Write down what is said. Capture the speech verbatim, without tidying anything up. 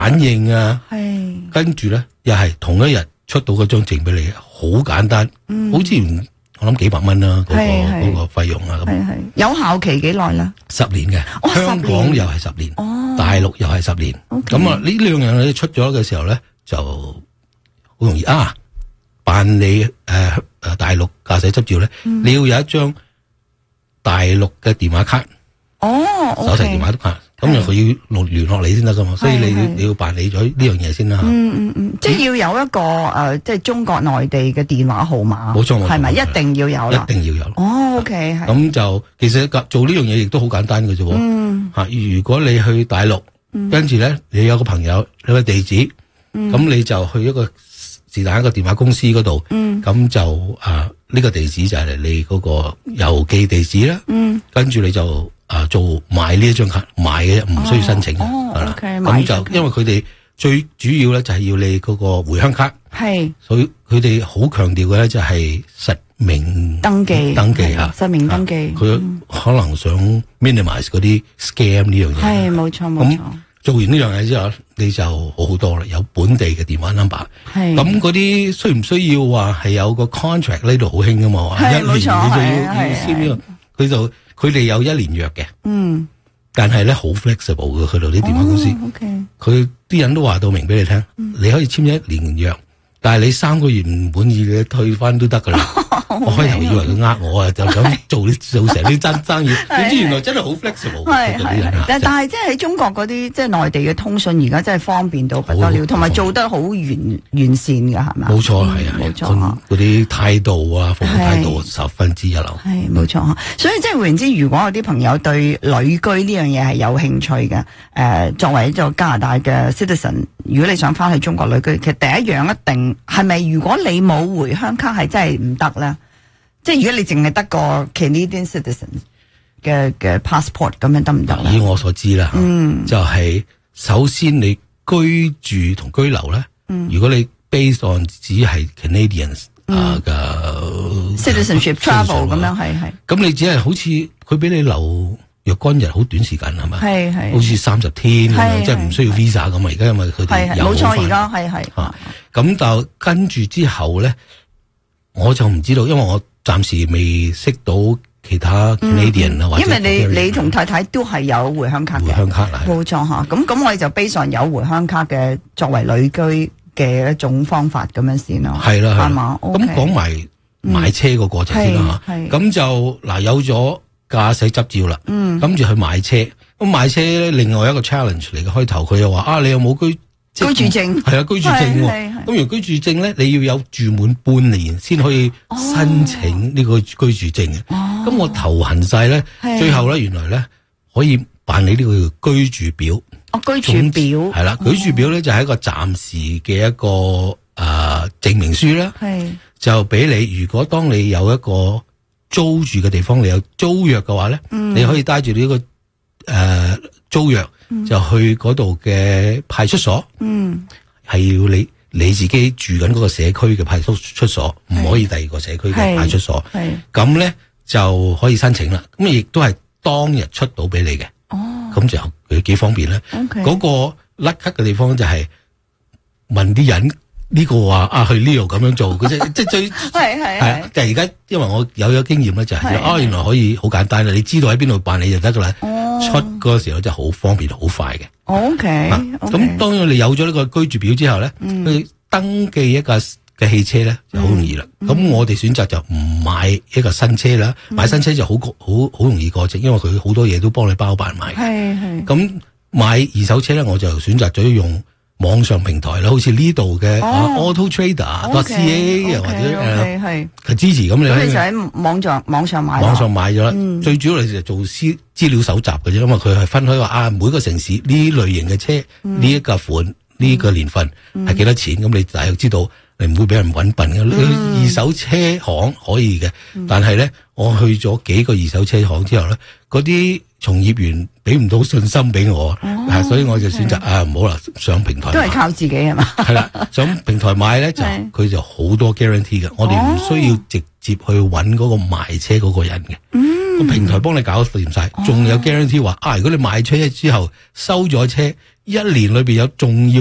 反應啊， 係跟住咧又係同一日出到嗰張證俾你，好簡單， 嗯、 好似唔我諗幾百蚊啦，嗰、嗰個嗰、嗰個費用啊， 係係有效期幾耐啦？ 十年嘅、哦，香港又係十年， 哦、 大陸又係十年，咁啊呢兩樣嘢出咗嘅時候咧，就好容易啊！辦理誒誒、呃、大陸駕駛執照咧、嗯，你要有一張大陸嘅電話卡， 哦， 手提電話卡，咁又佢要聯絡你先得噶嘛，所以你要你要辦理咗呢樣嘢先啦。 嗯嗯嗯，即係要有一個誒、呃，即係中國內地嘅電話號碼，冇錯冇錯，係咪一定要有啦？ 一定要有。 哦 ，OK， 係。咁就其實做呢樣嘢亦都好簡單嘅啫。嗯。吓，如果你去大陸，嗯、跟住咧你有個朋友有個地址，咁、嗯、你就去一個是但一個電話公司嗰度，咁、嗯、就啊呢、呢個地址就係你嗰個郵寄地址啦。嗯，跟住你就啊做買呢一張卡，買嘅唔需要申請嘅，係、哦、啦。咁、哦 okay, 就因為佢哋最主要咧就係要你嗰個回鄉卡，係，所以佢哋好強調嘅咧就係實名登記，登記吓，實名登記。佢、啊、可能想 minimize 嗰啲 scam 呢樣嘢。係，冇錯冇錯。做完呢樣嘢之後，你就好好多啦，有本地嘅電話 number。係咁嗰啲需唔需要話係有個 contract 呢度好興噶嘛？一年你就要要簽呢個，佢就佢哋有一年約嘅。嗯，但係咧好 flexible 嘅，佢度啲電話公司。哦、OK，佢啲人都話到明俾你聽、嗯，你可以簽一年約，但係你三個月唔滿意嘅退翻都得噶啦。我開頭以為佢呃我啊，就想做做成啲真生意，點知原來真係好 flexible。係係，但但係即係喺中國嗰啲即係內地嘅通訊，而家真係方便到不得了，同埋做得好完完善㗎，係嘛？冇錯，係啊，冇錯。嗰啲態度啊，服務態度十分之一流。係冇錯，所以即係換言之，如果有啲朋友對旅居呢樣嘢係有興趣嘅，誒、呃，作為一個加拿大嘅 citizen， 如果你想翻去中國旅居，其實第一樣一定係咪？如果你冇回鄉卡，係真係唔得咧？即係如果你淨係得個 Canadian citizen 嘅嘅 passport 咁樣得唔得咧？以我所知啦，嗯，就係、是、首先你居住同居留咧、嗯，如果你 based on 只係 Canadians 啊嘅、嗯 uh, citizenship travel 咁樣係係，咁你只係好似佢俾你留若干日好短時間係咪？係係，好似三十天咁樣，即係唔需要 visa 咁啊！而家因為佢哋有冇錯，而家係係啊，咁就跟住之後咧，我就唔知道，因為我。暫時未識到其他 Canadian 啊、嗯，或者因為你你同太太都係有回鄉卡嘅，回鄉卡啦，冇錯吓。咁咁我哋就 base on有回鄉卡嘅作為旅居嘅一種方法咁樣先咯。係啦係嘛，咁講埋買車個過程先啦吓。咁就嗱有咗駕駛執照啦，嗯，跟住去買車。咁買車咧，另外一個 challenge 嚟嘅。開頭佢又話啊，你有冇居居住證？係啊，居住證。咁如居住證咧，你要有住滿半年先可以申請呢個居住證嘅。咁、哦、我頭痕晒咧，最後咧原來咧可以辦理呢個居住表。哦，居住表係啦，居住表咧就係一個暫時嘅一個誒、呃、證明書啦。係就俾你，如果當你有一個租住嘅地方，你有租約嘅話咧、嗯，你可以帶住呢個誒、呃、租約、嗯、就去嗰度嘅派出所。嗯，係要你。你自己住緊嗰個社區嘅派出所，唔可以第二個社區嘅派出所。係咁咧就可以申請啦。咁亦都係當日出到俾你嘅。哦，咁就佢幾方便咧。OK，嗰個甩咳嘅地方就係問啲人呢個話啊去呢度咁樣做，即係即係最係係係。但係而家因為我有咗經驗咧，就係啊原來可以好簡單啦，你知道喺邊度辦理就得噶啦。哦，出嗰個時候就好方便好快嘅。O K，咁當然你有咗呢個居住表之後咧，去、嗯、登記一架嘅汽車咧就好容易啦。咁、嗯、我哋選擇就唔買一個新車啦、嗯，買新車就好好好容易過證，因為佢好多嘢都幫你包辦埋。係係。咁買二手車咧，我就選擇咗用網上平台啦，好似呢度嘅 Auto Trader.C A 又或者誒係係支持咁你。咁你就喺網上網上買。網上買咗啦、嗯，最主要你就做資資料搜集嘅啫，因為佢係分開話啊，每個城市呢類型嘅車呢一個款呢、嗯這個年份係幾多錢，咁、嗯、你大約知道你唔會俾人搵笨嘅、嗯。二手車行可以嘅、嗯，但係咧我去咗幾個二手車行之後咧，嗰啲從業員俾唔到信心俾我、哦，所以我就選擇啊唔好啦，上平台買都係靠自己係嘛？係啦，上平台買咧就佢就好多 guarantee 嘅、哦，我哋唔需要直接去揾嗰個賣車嗰個人嘅，個、嗯、平台幫你搞掂晒，仲、哦、有 guarantee 話啊，如果你買車之後收咗車，一一年裏邊有重要